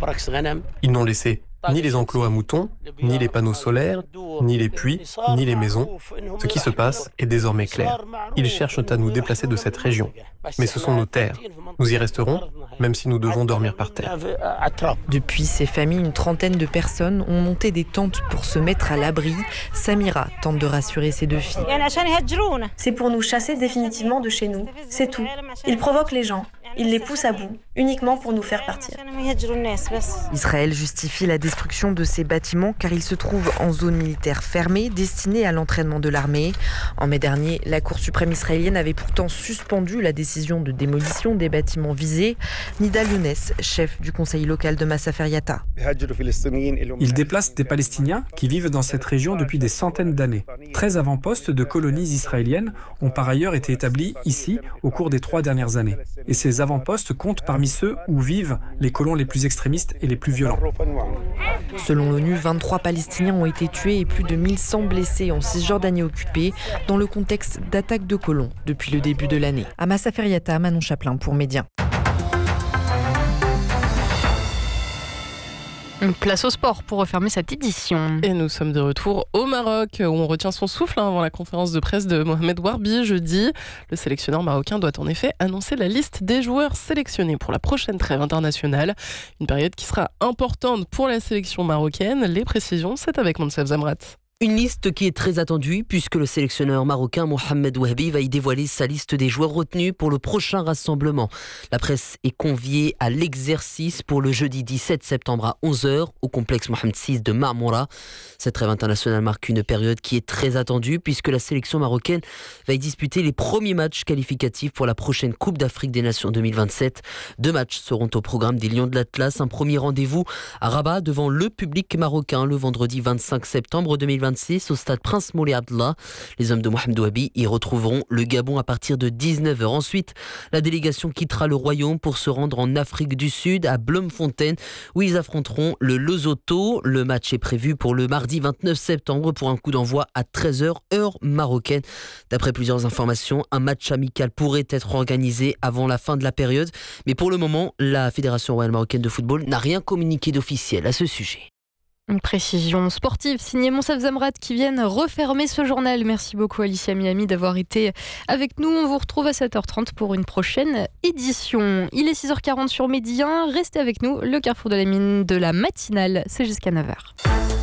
Ils n'ont laissé ni les enclos à moutons, ni les panneaux solaires, ni les puits, ni les maisons. Ce qui se passe est désormais clair. Ils cherchent à nous déplacer de cette région. Mais ce sont nos terres. Nous y resterons, même si nous devons dormir par terre. Depuis ces familles, une trentaine de personnes ont monté des tentes pour se mettre à l'abri. Samira tente de rassurer ses deux filles. C'est pour nous chasser définitivement de chez nous. C'est tout. Ils provoquent les gens. Ils les poussent à bout, uniquement pour nous faire partir. Israël justifie la destruction de ces bâtiments car ils se trouvent en zone militaire fermée, destinée à l'entraînement de l'armée. En mai dernier, la Cour suprême israélienne avait pourtant suspendu la décision de démolition des bâtiments visés. Nidal Younes, chef du conseil local de Masafer Yatta. Ils déplacent des Palestiniens qui vivent dans cette région depuis des centaines d'années. 13 avant-postes de colonies israéliennes ont par ailleurs été établis ici au cours des 3 dernières années. Et ces avant-postes comptent parmi ceux où vivent les colons les plus extrémistes et les plus violents. Selon l'ONU, 23 Palestiniens ont été tués et plus de 1100 blessés en Cisjordanie occupée dans le contexte d'attaques de colons depuis le début de l'année. À Masafer Yatta, Manon Chaplin pour Média. Place au sport pour refermer cette édition. Et nous sommes de retour au Maroc où on retient son souffle avant la conférence de presse de Mohamed Warbi jeudi. Le sélectionneur marocain doit en effet annoncer la liste des joueurs sélectionnés pour la prochaine trêve internationale. Une période qui sera importante pour la sélection marocaine. Les précisions, c'est avec Monsef Zamrat. Une liste qui est très attendue puisque le sélectionneur marocain Mohamed Warbi va y dévoiler sa liste des joueurs retenus pour le prochain rassemblement. La presse est conviée à l'exercice pour le jeudi 17 septembre à 11h au complexe Mohamed VI de Marmora. Cette trêve internationale marque une période qui est très attendue puisque la sélection marocaine va y disputer les premiers matchs qualificatifs pour la prochaine Coupe d'Afrique des Nations 2027. 2 matchs seront au programme des Lions de l'Atlas. Un premier rendez-vous à Rabat devant le public marocain le vendredi 25 septembre 2026 au stade Prince Moulay Abdallah. Les hommes de Mohamed Warbi y retrouveront le Gabon à partir de 19h. Ensuite, la délégation quittera le royaume pour se rendre en Afrique du Sud à Bloemfontein où ils affronteront le Lesotho. Le match est prévu pour le mardi 29 septembre pour un coup d'envoi à 13h heure marocaine. D'après plusieurs informations, un match amical pourrait être organisé avant la fin de la période. Mais pour le moment, la Fédération royale marocaine de football n'a rien communiqué d'officiel à ce sujet. Une précision sportive signée Monsef Zamrat qui viennent refermer ce journal. Merci beaucoup Alicia Miami d'avoir été avec nous. On vous retrouve à 7h30 pour une prochaine édition. Il est 6h40 sur Média. Restez avec nous. Le carrefour de la mine de la matinale, c'est jusqu'à 9h.